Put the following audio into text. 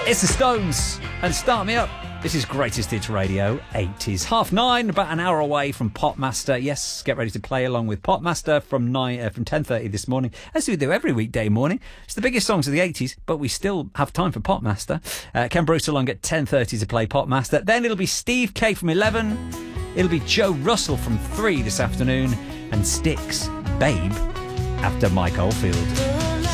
It's the Stones and Start Me Up. This is Greatest Hits Radio 80s. 9:30, about an hour away from Popmaster. Yes, get ready to play along with Popmaster from 10:30 this morning, as we do every weekday morning. It's the biggest songs of the 80s, but we still have time for Popmaster. Ken Bruce along at 10:30 to play Popmaster. Then it'll be Steve K from 11. It'll be Joe Russell from 3 this afternoon. And Styx, Babe, after Mike Oldfield.